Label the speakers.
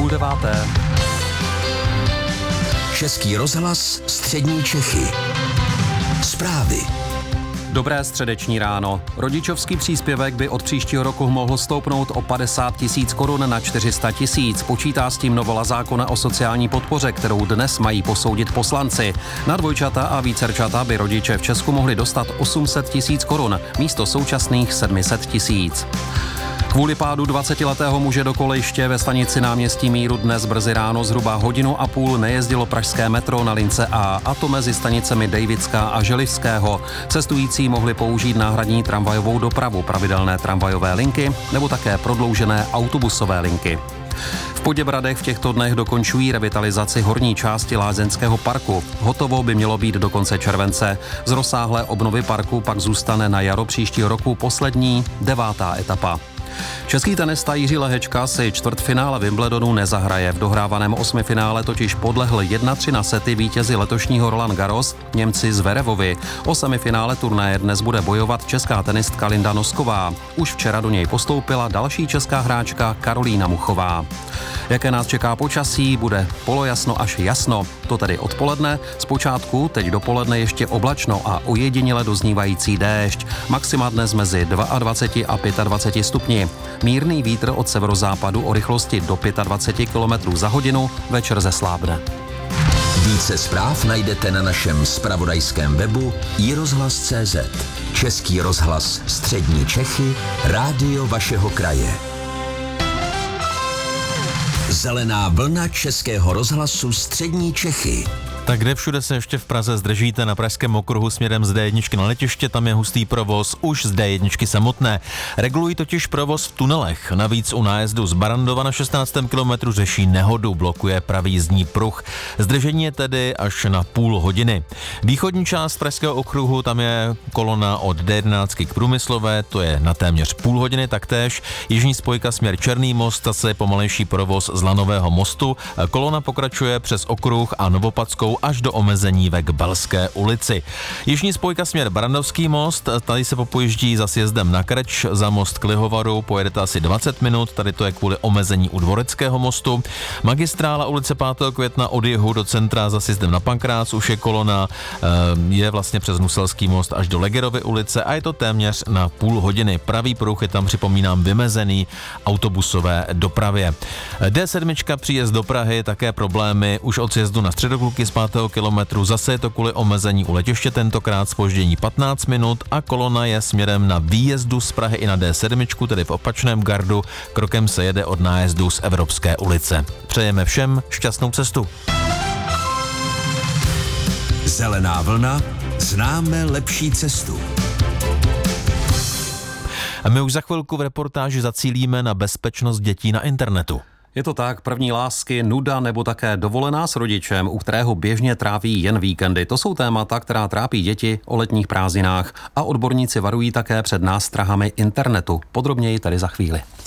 Speaker 1: 8:30.
Speaker 2: Český rozhlas Střední Čechy. Zprávy.
Speaker 1: Dobré středeční ráno. Rodičovský příspěvek by od příštího roku mohl stoupnout o 50 000 korun na 400 000. Počítá s tím novela zákona o sociální podpoře, kterou dnes mají posoudit poslanci. Na dvojčata a vícerčata by rodiče v Česku mohli dostat 800 000 korun místo současných 700 000. Kvůli pádu 20letého muže do kolejiště ve stanici Náměstí Míru dnes brzy ráno zhruba 1,5 hodiny nejezdilo pražské metro na lince A to mezi stanicemi Dejvická a Želivského. Cestující mohli použít náhradní tramvajovou dopravu, pravidelné tramvajové linky nebo také prodloužené autobusové linky. V Poděbradech v těchto dnech dokončují revitalizaci horní části lázeňského parku. Hotovo by mělo být do konce července. Z rozsáhlé obnovy parku pak zůstane na jaro příštího roku poslední 9. etapa. Český tenista Jiří Lehečka si čtvrtfinále Wimbledonu nezahraje. V dohrávaném osmifinále totiž podlehl 1-3 na sety vítězi letošního Roland Garros, Němci Zverevovi. O semifinále turnaje dnes bude bojovat česká tenistka Linda Nosková. Už včera do něj postoupila další česká hráčka Karolína Muchová. Jaké nás čeká počasí, bude polojasno až jasno. To tedy odpoledne, zpočátku teď dopoledne ještě oblačno a ojediněle doznívající déšť. Maxima dnes mezi 22 a 25 stupni. Mírný vítr od severozápadu o rychlosti do 25 km za hodinu, večer zeslábne.
Speaker 2: Více zpráv najdete na našem zpravodajském webu iRozhlas.cz. Český rozhlas Střední Čechy, rádio vašeho kraje. Zelená vlna Českého rozhlasu Střední Čechy.
Speaker 3: Tak kde všude se ještě v Praze zdržíte? Na pražském okruhu směrem z D1 na letiště, tam je hustý provoz už z D1 samotné. Regulují totiž provoz v tunelech. Navíc u nájezdu z Barandova na 16. kilometru řeší nehodu, blokuje pravý jízdní pruh. Zdržení je tedy až na půl hodiny. Východní část pražského okruhu, tam je kolona od D11 k Průmyslové, to je na téměř půl hodiny taktéž. Jižní spojka směr Černý most, zase je pomalejší provoz z Lanového mostu. Kolona pokračuje přes okruh a Novopadskou až do omezení ve Kbelské ulici. Jižní spojka směr Barandovský most, tady se popojíždí za sjezdem na Krč, za most k Lihovaru, pojedete asi 20 minut, tady to je kvůli omezení u Dvoreckého mostu. Magistrála ulice 5. května od jihu do centra za sjezdem na Pankrác, už je kolona, je vlastně přes Nuselský most až do Legerovy ulice a je to téměř na půl hodiny. Pravý pruh je tam, připomínám, vymezený autobusové dopravě. D7 příjezd do Prahy, také problémy už od sjezdu na Středokluky z 5. kilometru, zase je to kvůli omezení u letiště, tentokrát zpoždění 15 minut a kolona je směrem na výjezdu z Prahy i na D7, tedy v opačném gardu, krokem se jede od nájezdu z Evropské ulice. Přejeme všem šťastnou cestu.
Speaker 2: Zelená vlna, známe lepší cestu.
Speaker 3: A my už za chvilku v reportáži zacílíme na bezpečnost dětí na internetu.
Speaker 1: Je to tak, první lásky, nuda nebo také dovolená s rodičem, u kterého běžně tráví jen víkendy. To jsou témata, která trápí děti o letních prázdninách a odborníci varují také před nástrahami internetu. Podrobněji tady za chvíli.